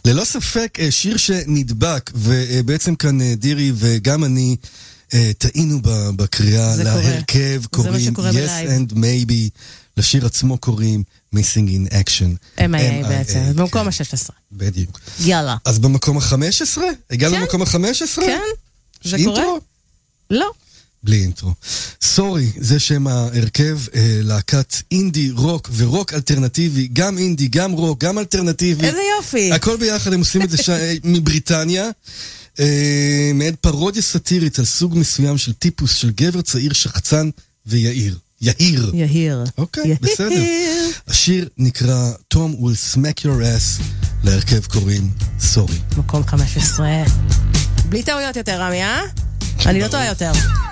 ללא ספק שיר שנדבק, ובעצם כאן דירי וגם אני טעינו בקריאה להרכב, קוראים Yes and Maybe, לשיר עצמו קוראים Missing in Action. MIA בעצם, במקום ה-16. בדיוק. יאללה. אז במקום ה-15? הגענו למקום ה-15? כן, זה קורה? אינטרו? לא. בלי אינטרו. סורי, זה שם ההרכב, להקת אינדי, רוק ורוק אלטרנטיבי, גם אינדי, גם רוק, גם אלטרנטיבי. איזה יופי. הכל ביחד, הם עושים את זה מבריטניה. מעד פרודיה סאטירית על סוג מסוים של טיפוס של גבר צעיר שחצן ויעיר. יהיר. אוקיי, בסדר. השיר נקרא Tom will smack your ass, להרכב קוראים סורי. מקום 15. בלי טעויות יותר, רמי, אני לא טועה יותר.